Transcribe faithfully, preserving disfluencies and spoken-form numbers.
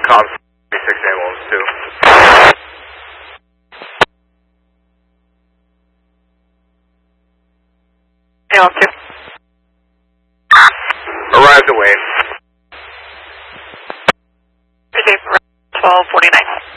com six ambulance two. Ambulance two. Arrived at Wayne. Receive twelve forty-nine.